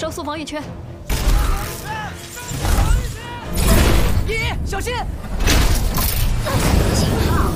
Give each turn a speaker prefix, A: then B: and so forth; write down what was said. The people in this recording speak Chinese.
A: 收缩防御圈。
B: 依依，小心！
C: 信号。